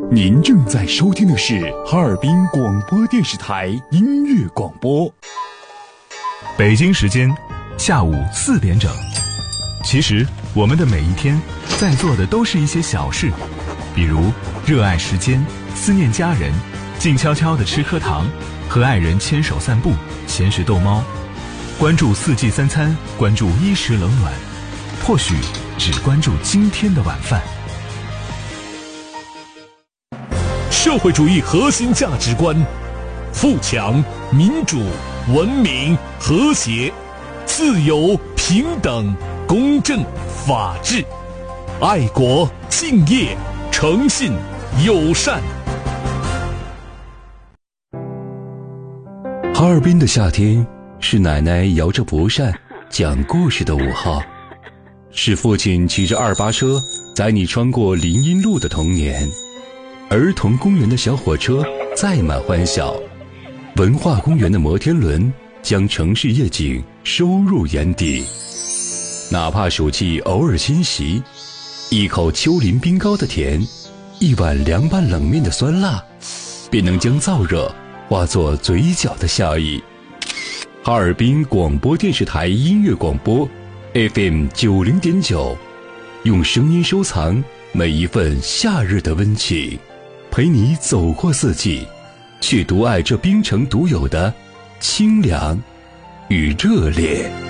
您正在收听的是哈尔滨广播电视台音乐广播。 北京时间下午4点整。其实我们的每一天在做的都是一些小事，比如热爱时间，思念家人，静悄悄地吃颗糖，和爱人牵手散步，闲时逗猫，关注4季3餐，关注衣食冷暖，或许只关注今天的晚饭。 社会主义核心价值观：富强、民主、文明、和谐、自由、平等、公正、法治、爱国、敬业、诚信、友善。 哈尔滨的夏天是奶奶摇着蒲扇讲故事的午后，是父亲骑着288车载你穿过林荫路的童年，儿童公园的小火车载满欢笑，文化公园的摩天轮将城市夜景收入眼底。哪怕暑气偶尔侵袭，一口丘陵冰糕的甜，一碗凉拌冷面的酸辣，便能将燥热化作嘴角的笑意。哈尔滨广播电视台音乐广播 FM90.9， 用声音收藏每一份夏日的温情，陪你走过四季，去独爱这冰城独有的清凉与热烈。